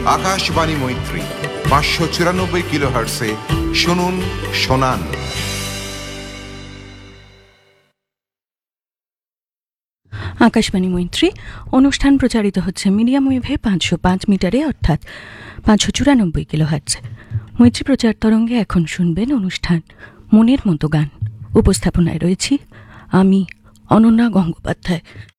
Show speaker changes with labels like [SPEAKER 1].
[SPEAKER 1] আকাশবাণী মৈত্রী 594 কিলোহার্টসে শুনুন শোনান।
[SPEAKER 2] আকাশবাণী মৈত্রী অনুষ্ঠান প্রচারিত হচ্ছে মিডিয়াম ওয়েভে 505 মিটারে অর্থাৎ 594 কিলোহার্টজে। মৈত্রী প্রচার তরঙ্গে এখন শুনবেন অনুষ্ঠান মনের মতো গান। উপস্থাপনায় রয়েছি আমি অনন্যা গঙ্গোপাধ্যায়।